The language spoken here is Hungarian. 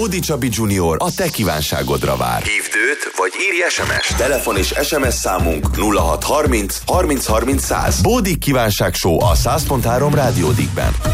Bódi Csabi Junior a te kívánságodra vár. Hívd őt, vagy írj SMS-t. Telefon és SMS számunk 0630 30 30 100. Bódi Kívánság Show a 100.3 Rádiódikben.